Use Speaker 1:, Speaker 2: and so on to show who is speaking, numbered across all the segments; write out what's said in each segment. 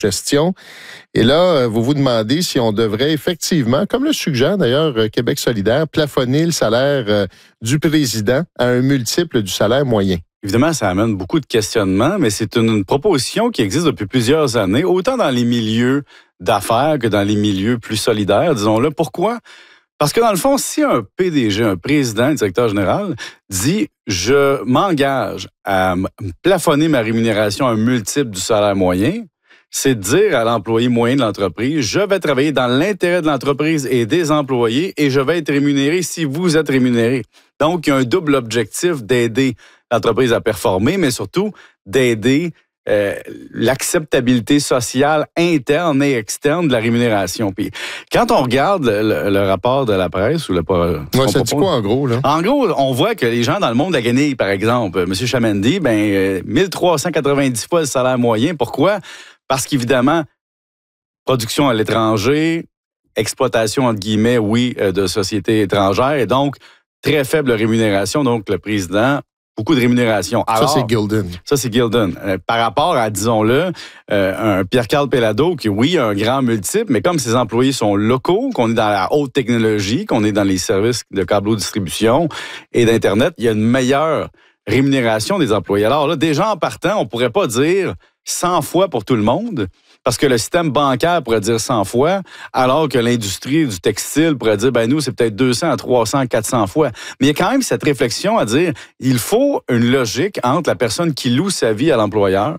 Speaker 1: gestion. Et là, vous vous demandez si on devrait effectivement, comme le suggère d'ailleurs Québec solidaire, plafonner le salaire du président à un multiple du salaire moyen.
Speaker 2: Évidemment, ça amène beaucoup de questionnements, mais c'est une proposition qui existe depuis plusieurs années, autant dans les milieux d'affaires que dans les milieux plus solidaires, disons-le. Pourquoi? Parce que dans le fond, si un PDG, un président, un directeur général, dit « je m'engage à plafonner ma rémunération à un multiple du salaire moyen », c'est de dire à l'employé moyen de l'entreprise, je vais travailler dans l'intérêt de l'entreprise et des employés et je vais être rémunéré si vous êtes rémunéré. Donc, il y a un double objectif d'aider l'entreprise à performer, mais surtout d'aider l'acceptabilité sociale interne et externe de la rémunération. Puis, quand on regarde le rapport de la presse ou
Speaker 1: ça dit quoi en gros, là?
Speaker 2: En gros, on voit que les gens dans le monde de la guenille, par exemple, M. Chamendi, 1390 fois le salaire moyen. Pourquoi? Parce qu'évidemment, production à l'étranger, exploitation, entre guillemets, oui, de sociétés étrangères, et donc très faible rémunération. Donc, le président, beaucoup de rémunération. Alors,
Speaker 1: ça, c'est Gildan.
Speaker 2: Ça, c'est Gildan. Par rapport à, disons-le, un Pierre-Carl Péladeau qui, oui, a un grand multiple, mais comme ses employés sont locaux, qu'on est dans la haute technologie, qu'on est dans les services de câbleau-distribution et d'Internet, il y a une meilleure rémunération des employés. Alors là, déjà en partant, on ne pourrait pas dire 100 fois pour tout le monde, parce que le système bancaire pourrait dire 100 fois, alors que l'industrie du textile pourrait dire, nous, c'est peut-être 200 à 300, 400 fois. Mais il y a quand même cette réflexion à dire, il faut une logique entre la personne qui loue sa vie à l'employeur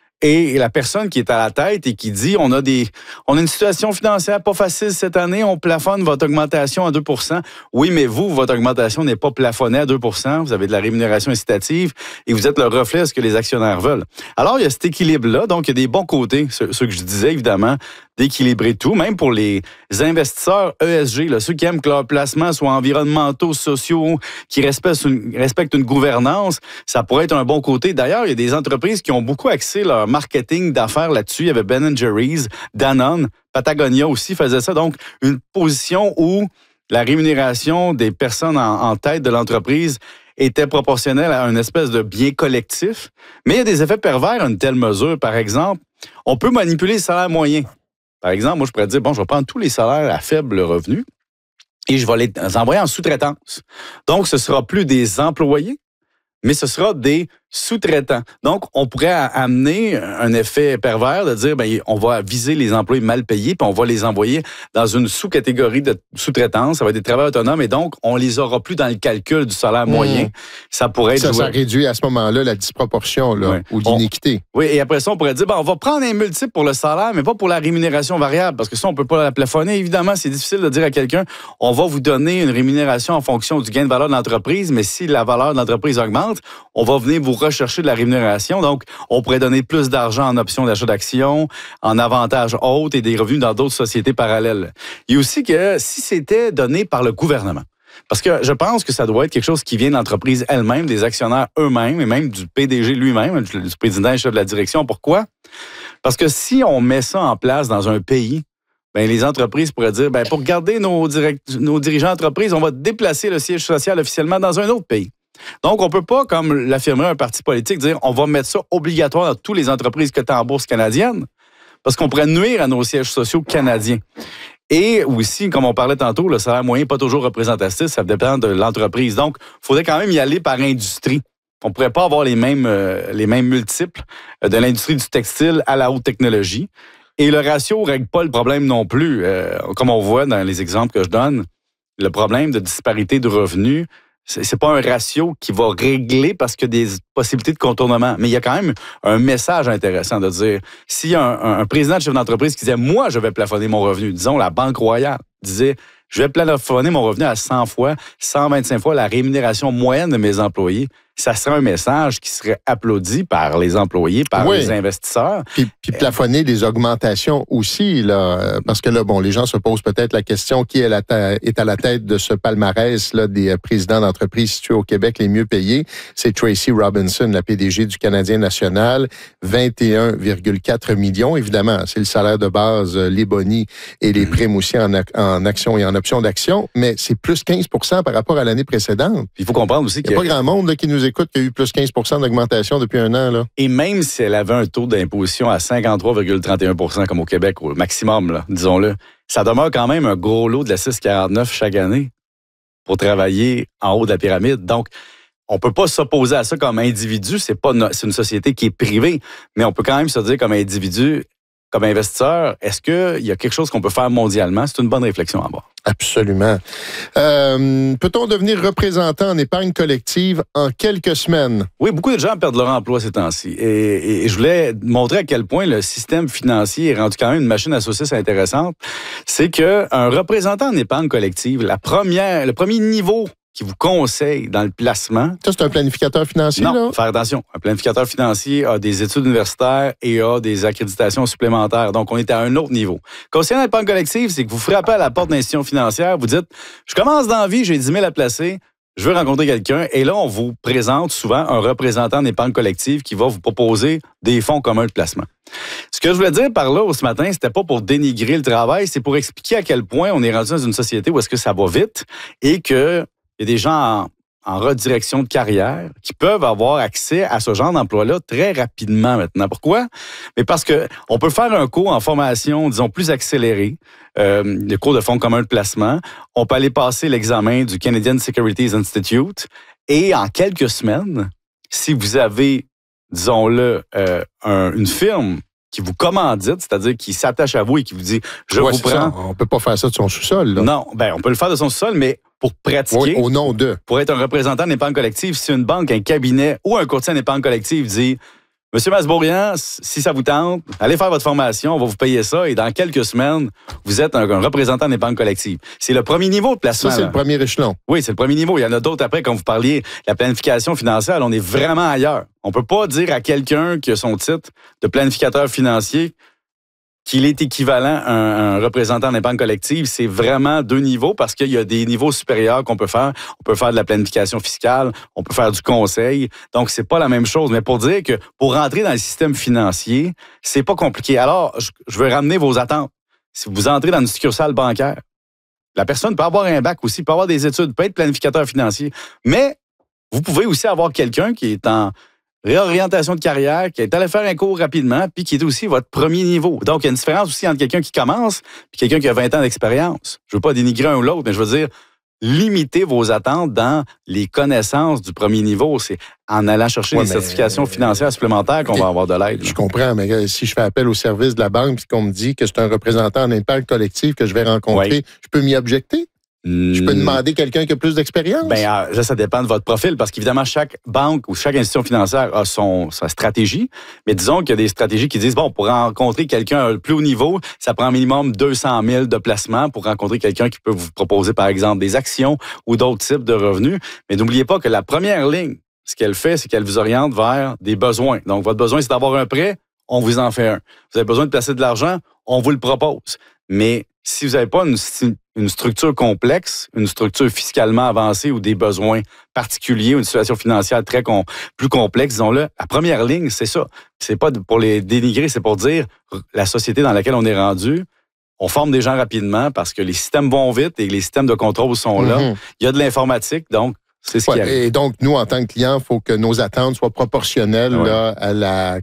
Speaker 2: et la personne qui est à la tête et qui dit, on a une situation financière pas facile cette année, on plafonne votre augmentation à 2 %. Oui, mais vous, votre augmentation n'est pas plafonnée à 2 %. Vous avez de la rémunération incitative et vous êtes le reflet de ce que les actionnaires veulent. Alors, il y a cet équilibre-là. Donc, il y a des bons côtés, ceux que je disais, évidemment, d'équilibrer tout, même pour les investisseurs ESG, là, ceux qui aiment que leurs placements soient environnementaux, sociaux, qui respectent une gouvernance, ça pourrait être un bon côté. D'ailleurs, il y a des entreprises qui ont beaucoup axé leur marketing d'affaires là-dessus. Il y avait Ben & Jerry's, Danone, Patagonia aussi faisait ça. Donc, une position où la rémunération des personnes en tête de l'entreprise était proportionnelle à une espèce de bien collectif. Mais il y a des effets pervers à une telle mesure. Par exemple, on peut manipuler le salaire moyen. Par exemple, moi, je pourrais dire, je vais prendre tous les salaires à faible revenu et je vais les envoyer en sous-traitance. Donc, ce ne sera plus des employés, mais ce sera des sous-traitants. Donc, on pourrait amener un effet pervers de dire, on va viser les employés mal payés, puis on va les envoyer dans une sous-catégorie de sous-traitance. Ça va être des travailleurs autonomes, et donc, on les aura plus dans le calcul du salaire moyen. Ça pourrait être...
Speaker 1: Ça réduit à ce moment-là la disproportion ou l'iniquité.
Speaker 2: Oui, et après ça, on pourrait dire, on va prendre un multiple pour le salaire, mais pas pour la rémunération variable, parce que ça, on peut pas la plafonner. Évidemment, c'est difficile de dire à quelqu'un, on va vous donner une rémunération en fonction du gain de valeur de l'entreprise, mais si la valeur de l'entreprise augmente, on va venir vous rechercher de la rémunération. Donc, on pourrait donner plus d'argent en option d'achat d'actions, en avantages autres et des revenus dans d'autres sociétés parallèles. Il y a aussi que si c'était donné par le gouvernement, parce que je pense que ça doit être quelque chose qui vient de l'entreprise elle-même, des actionnaires eux-mêmes et même du PDG lui-même, du président et chef de la direction. Pourquoi? Parce que si on met ça en place dans un pays, les entreprises pourraient dire, pour garder nos dirigeants d'entreprise, on va déplacer le siège social officiellement dans un autre pays. Donc, on ne peut pas, comme l'affirmerait un parti politique, dire on va mettre ça obligatoire dans toutes les entreprises cotées en bourse canadienne, parce qu'on pourrait nuire à nos sièges sociaux canadiens. Et aussi, comme on parlait tantôt, le salaire moyen n'est pas toujours représentatif, ça dépend de l'entreprise. Donc, il faudrait quand même y aller par industrie. On ne pourrait pas avoir les mêmes multiples de l'industrie du textile à la haute technologie. Et le ratio ne règle pas le problème non plus. Comme on voit dans les exemples que je donne, le problème de disparité de revenus, c'est pas un ratio qui va régler parce qu'il y a des possibilités de contournement. Mais il y a quand même un message intéressant de dire, s'il y a un président de chef d'entreprise qui disait, moi, je vais plafonner mon revenu, disons, la Banque Royale disait, je vais plafonner mon revenu à 100 fois, 125 fois la rémunération moyenne de mes employés, ça serait un message qui serait applaudi par les employés, par les investisseurs.
Speaker 1: Puis plafonner les augmentations aussi, là, parce que là, les gens se posent peut-être la question qui est à la tête de ce palmarès là, des présidents d'entreprises situés au Québec les mieux payés. C'est Tracy Robinson, la PDG du Canadien national, 21,4 millions. Évidemment, c'est le salaire de base, les bonis et les primes aussi en actions et en options d'action, mais c'est plus 15 % par rapport à l'année précédente.
Speaker 2: Il faut comprendre aussi qu'il
Speaker 1: n'y a pas grand monde là, qui nous écoute écoute, qu'il y a eu plus 15 d'augmentation depuis un an. Là.
Speaker 2: Et même si elle avait un taux d'imposition à 53,31 comme au Québec, au maximum, là, disons-le, ça demeure quand même un gros lot de la 6,49 chaque année pour travailler en haut de la pyramide. Donc, on peut pas s'opposer à ça comme individu. C'est une société qui est privée, mais on peut quand même se dire comme individu, comme investisseur, est-ce qu'il y a quelque chose qu'on peut faire mondialement? C'est une bonne réflexion à avoir.
Speaker 1: Absolument. Peut-on devenir représentant en épargne collective en quelques semaines?
Speaker 2: Oui, beaucoup de gens perdent leur emploi ces temps-ci. Et je voulais montrer à quel point le système financier est rendu quand même une machine à saucisses intéressante. C'est qu'un représentant en épargne collective, le premier niveau qui vous conseille dans le placement.
Speaker 1: Ça, c'est un planificateur financier,
Speaker 2: non,
Speaker 1: là?
Speaker 2: Faire attention. Un planificateur financier a des études universitaires et a des accréditations supplémentaires. Donc, on est à un autre niveau. Conseiller en épargne collective, c'est que vous frappez à la porte d'institutions financières, vous dites, je commence dans la vie, j'ai 10 000 à placer, je veux rencontrer quelqu'un. Et là, on vous présente souvent un représentant en épargne collective qui va vous proposer des fonds communs de placement. Ce que je voulais dire par là ce matin, c'était pas pour dénigrer le travail, c'est pour expliquer à quel point on est rendu dans une société où est-ce que ça va vite et que il y a des gens en redirection de carrière qui peuvent avoir accès à ce genre d'emploi-là très rapidement maintenant. Pourquoi? Mais parce que on peut faire un cours en formation, disons, plus accéléré, le cours de fonds communs de placement. On peut aller passer l'examen du Canadian Securities Institute et en quelques semaines, si vous avez, disons-le, une firme qui vous commandite, c'est-à-dire qui s'attache à vous et qui vous dit « je vous prends ».
Speaker 1: On peut pas faire ça de son sous-sol. Là.
Speaker 2: Non, on peut le faire de son sous-sol, mais pour pratiquer,
Speaker 1: oui, au nom de.
Speaker 2: Pour être un représentant d'épargne collective, si une banque, un cabinet ou un courtier en épargne collective dit « Monsieur Masbourian, si ça vous tente, allez faire votre formation, on va vous payer ça et dans quelques semaines, vous êtes un représentant d'épargne collective. » C'est le premier niveau de placement.
Speaker 1: Ça, c'est le premier échelon.
Speaker 2: Oui, c'est le premier niveau. Il y en a d'autres après, comme vous parliez, la planification financière, on est vraiment ailleurs. On peut pas dire à quelqu'un qui a son titre de planificateur financier qu'il est équivalent à un représentant d'épargne collective. C'est vraiment deux niveaux parce qu'il y a des niveaux supérieurs qu'on peut faire. On peut faire de la planification fiscale, on peut faire du conseil. Donc, c'est pas la même chose. Mais pour dire que pour rentrer dans le système financier, c'est pas compliqué. Alors, je veux ramener vos attentes. Si vous entrez dans une succursale bancaire, la personne peut avoir un bac aussi, peut avoir des études, peut être planificateur financier. Mais vous pouvez aussi avoir quelqu'un qui est en réorientation de carrière, qui est allé faire un cours rapidement, puis qui est aussi votre premier niveau. Donc, il y a une différence aussi entre quelqu'un qui commence et quelqu'un qui a 20 ans d'expérience. Je ne veux pas dénigrer un ou l'autre, mais je veux dire, limitez vos attentes dans les connaissances du premier niveau. C'est en allant chercher des certifications financières supplémentaires qu'on va avoir de l'aide.
Speaker 1: Je comprends, mais si je fais appel au service de la banque et qu'on me dit que c'est un représentant en épargne collective que je vais rencontrer, je peux m'y objecter? Je peux demander quelqu'un qui a plus d'expérience?
Speaker 2: Là, ça dépend de votre profil, parce qu'évidemment, chaque banque ou chaque institution financière a sa stratégie. Mais disons qu'il y a des stratégies qui disent, pour rencontrer quelqu'un à plus haut niveau, ça prend minimum 200 000 de placement pour rencontrer quelqu'un qui peut vous proposer, par exemple, des actions ou d'autres types de revenus. Mais n'oubliez pas que la première ligne, ce qu'elle fait, c'est qu'elle vous oriente vers des besoins. Donc, votre besoin, c'est d'avoir un prêt, on vous en fait un. Vous avez besoin de placer de l'argent, on vous le propose. Mais si vous n'avez pas une structure complexe, une structure fiscalement avancée ou des besoins particuliers ou une situation financière plus complexe, disons-le, la première ligne, c'est ça. C'est pas pour les dénigrer, c'est pour dire la société dans laquelle on est rendu, on forme des gens rapidement parce que les systèmes vont vite et les systèmes de contrôle sont là. Il y a de l'informatique, donc c'est ce qui arrive.
Speaker 1: Et donc, nous, en tant que clients, il faut que nos attentes soient proportionnelles là, à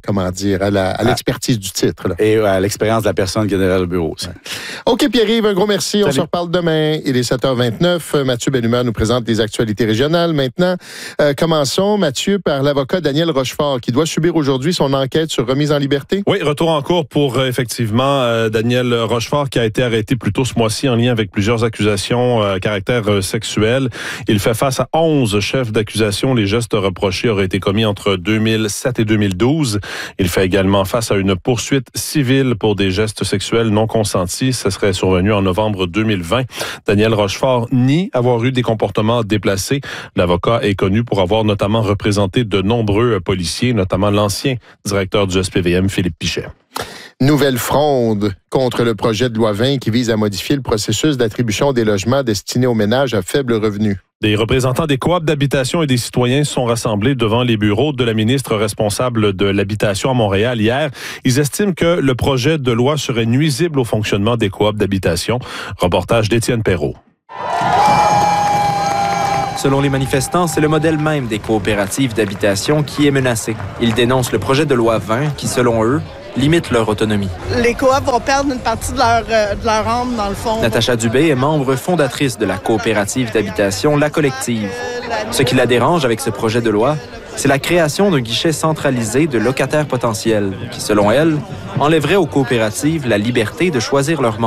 Speaker 1: à l'expertise du titre. Là.
Speaker 2: Et à l'expérience de la personne qui est derrière le bureau aussi.
Speaker 1: OK, Pierre-Yves, un gros merci.
Speaker 2: Salut.
Speaker 1: On se reparle demain. Il est 7h29. Mathieu Bellumeur nous présente les actualités régionales. Maintenant, commençons, Mathieu, par l'avocat Daniel Rochefort, qui doit subir aujourd'hui son enquête sur remise en liberté.
Speaker 3: Oui, retour en cours pour, effectivement, Daniel Rochefort, qui a été arrêté plus tôt ce mois-ci en lien avec plusieurs accusations à caractère sexuel. Il fait face à 11 chefs d'accusation. Les gestes reprochés auraient été commis entre 2007 et 2012. Il fait également face à une poursuite civile pour des gestes sexuels non consentis. Ce serait survenu en novembre 2020. Daniel Rochefort nie avoir eu des comportements déplacés. L'avocat est connu pour avoir notamment représenté de nombreux policiers, notamment l'ancien directeur du SPVM, Philippe Pichet.
Speaker 1: Nouvelle fronde contre le projet de loi 20 qui vise à modifier le processus d'attribution des logements destinés aux ménages à faible revenu.
Speaker 3: Des représentants des coops d'habitation et des citoyens sont rassemblés devant les bureaux de la ministre responsable de l'habitation à Montréal hier. Ils estiment que le projet de loi serait nuisible au fonctionnement des coops d'habitation. Reportage d'Étienne Perrault.
Speaker 4: Selon les manifestants, c'est le modèle même des coopératives d'habitation qui est menacé. Ils dénoncent le projet de loi 20 qui, selon eux, limite leur autonomie.
Speaker 5: Les coops vont perdre une partie de leur âme, dans le fond.
Speaker 4: Natacha Dubé est membre fondatrice de la coopérative d'habitation La Collective. Ce qui la dérange avec ce projet de loi, c'est la création d'un guichet centralisé de locataires potentiels qui, selon elle, enlèverait aux coopératives la liberté de choisir leurs membres.